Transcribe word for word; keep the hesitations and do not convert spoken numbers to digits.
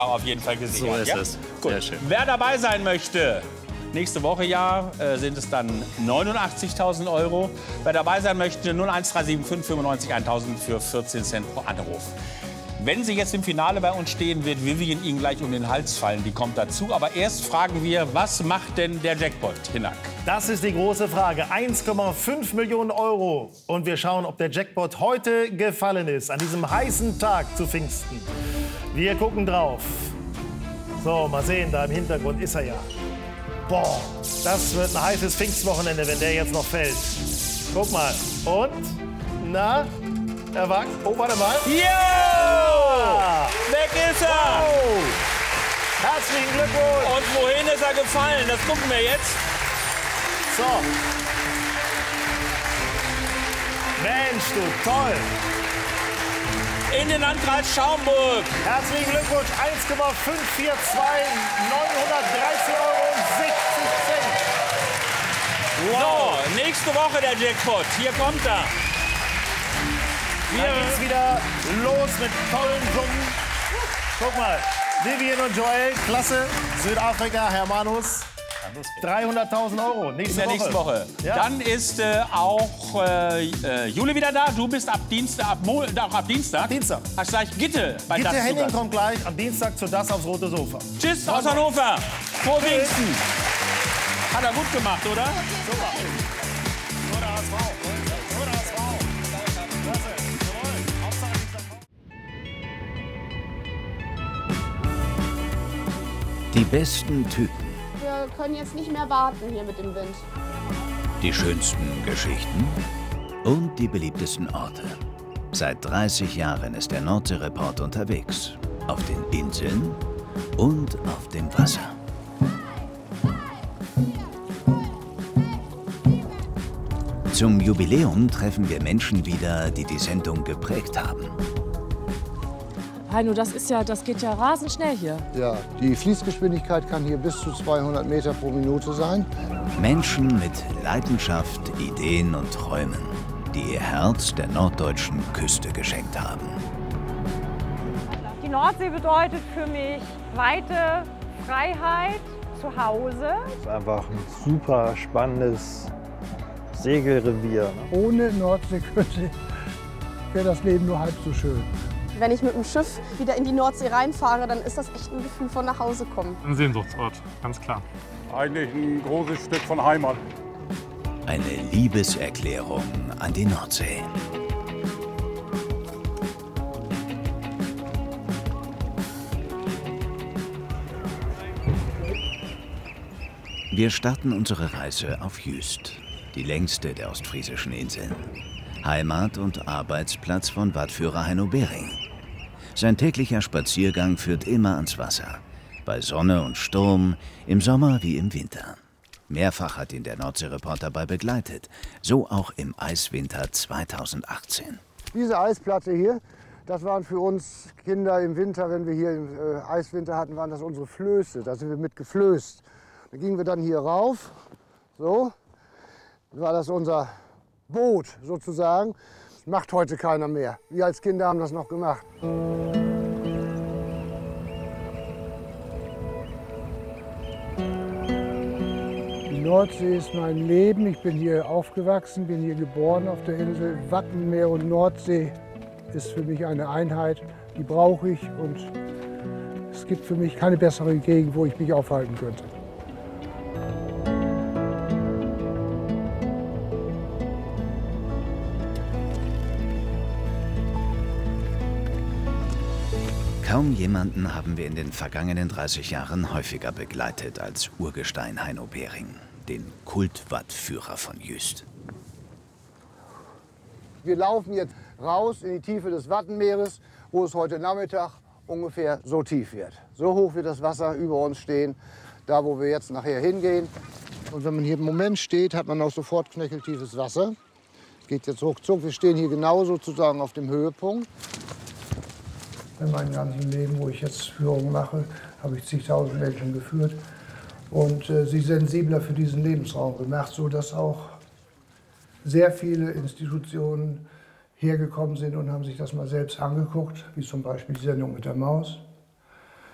Auf jeden Fall gesehen. So ist ja? es. Gut. Sehr schön. Wer dabei sein möchte, nächste Woche ja, äh, sind es dann neunundachtzigtausend Euro. Wer dabei sein möchte, null eins drei sieben fünf fünfundneunzig eintausend für vierzehn Cent pro Anruf. Wenn Sie jetzt im Finale bei uns stehen, wird Vivian Ihnen gleich um den Hals fallen. Die kommt dazu. Aber erst fragen wir, was macht denn der Jackpot, Hinak? Das ist die große Frage. eins Komma fünf Millionen Euro. Und wir schauen, ob der Jackpot heute gefallen ist, an diesem heißen Tag zu Pfingsten. Wir gucken drauf. So, mal sehen, da im Hintergrund ist er ja. Boah, das wird ein heißes Pfingstwochenende, wenn der jetzt noch fällt. Guck mal. Und? Na? Er wagt. Oh, warte mal. Ja! Weg ist er! Wow. Herzlichen Glückwunsch! Und wohin ist er gefallen? Das gucken wir jetzt. So. Mensch, du, toll. In den Landkreis Schaumburg. Herzlichen Glückwunsch. eins Komma fünf vier zwei, neunhundertdreizehn Euro und sechzig Cent. Wow. So, nächste Woche der Jackpot. Hier kommt er. Hier geht's wieder los mit tollen Summen. Guck mal, Vivian und Joel, klasse. Südafrika, Hermanus. dreihunderttausend Euro, nächste In der Woche. nächsten Woche. Ja. Dann ist äh, auch äh, äh, Jule wieder da. Du bist ab Dienstag, ab, Mo auch ab Dienstag. Dienstag. Hast gleich Gitte bei Gitte Das zu Henning Gast. kommt gleich am Dienstag zu Das aufs rote Sofa. Tschüss aus Hannover. Frohe Pfingsten. Hat er gut gemacht, oder? Super. Nur der H S V. Nur der H S V. Klasse. Jawohl. Hauptsache nicht Die besten Typen, Wir können jetzt nicht mehr warten hier mit dem Wind. die schönsten Geschichten und die beliebtesten Orte. Seit dreißig Jahren ist der Nordsee-Report unterwegs. Auf den Inseln und auf dem Wasser. Zum Jubiläum treffen wir Menschen wieder, die die Sendung geprägt haben. Heino, das ist ja, das geht ja rasend schnell hier. Ja, die Fließgeschwindigkeit kann hier bis zu zweihundert Meter pro Minute sein. Menschen mit Leidenschaft, Ideen und Träumen, die ihr Herz der norddeutschen Küste geschenkt haben. Die Nordsee bedeutet für mich Weite, Freiheit, Zuhause. Es ist einfach ein super spannendes Segelrevier. Ohne Nordsee könnte, wäre das Leben nur halb so schön. Wenn ich mit dem Schiff wieder in die Nordsee reinfahre, dann ist das echt ein Gefühl von nach Hause kommen. Ein Sehnsuchtsort, ganz klar. Eigentlich ein großes Stück von Heimat. Eine Liebeserklärung an die Nordsee. Wir starten unsere Reise auf Jüst, die längste der ostfriesischen Inseln. Heimat und Arbeitsplatz von Wattführer Heino Behring. Sein täglicher Spaziergang führt immer ans Wasser. Bei Sonne und Sturm, im Sommer wie im Winter. Mehrfach hat ihn der Nordsee-Report dabei begleitet. So auch im Eiswinter zweitausendachtzehn. Diese Eisplatte hier, das waren für uns Kinder im Winter, wenn wir hier im äh, Eiswinter hatten, waren das unsere Flöße. Da sind wir mit geflößt. Da gingen wir dann hier rauf, so, dann war das unser Boot sozusagen. Das macht heute keiner mehr. Wir als Kinder haben das noch gemacht. Die Nordsee ist mein Leben. Ich bin hier aufgewachsen, bin hier geboren auf der Insel. Wattenmeer und Nordsee ist für mich eine Einheit. Die brauche ich und es gibt für mich keine bessere Gegend, wo ich mich aufhalten könnte. Kaum jemanden haben wir in den vergangenen dreißig Jahren häufiger begleitet als Urgestein Heino Behring, den Kultwattführer von Jüst. Wir laufen jetzt raus in die Tiefe des Wattenmeeres, wo es heute Nachmittag ungefähr so tief wird. So hoch wird das Wasser über uns stehen, da wo wir jetzt nachher hingehen. Und wenn man hier im Moment steht, hat man auch sofort knöcheltiefes Wasser. Geht jetzt ruckzuck. Wir stehen hier genau sozusagen auf dem Höhepunkt. In meinem ganzen Leben, wo ich jetzt Führungen mache, habe ich zigtausend Menschen geführt. Und äh, sie sensibler für diesen Lebensraum gemacht, sodass auch sehr viele Institutionen hergekommen sind und haben sich das mal selbst angeguckt, wie zum Beispiel die Sendung mit der Maus.